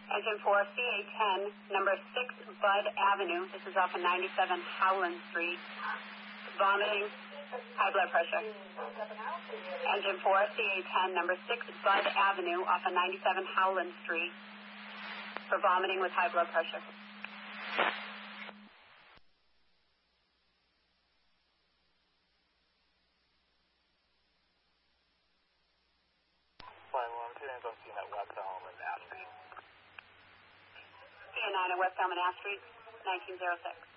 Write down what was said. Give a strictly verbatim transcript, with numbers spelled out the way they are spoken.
Engine four, C A ten, number six Bud Avenue. This is off of ninety-seven Howland Street. Vomiting, high blood pressure. Engine four, C A ten, number six Bud Avenue, off of ninety-seven Howland Street. For vomiting with high blood pressure. Flight one, two names on scene at West Elm and Ash Street. C A nine at West Elm and Ash Street, nineteen oh six.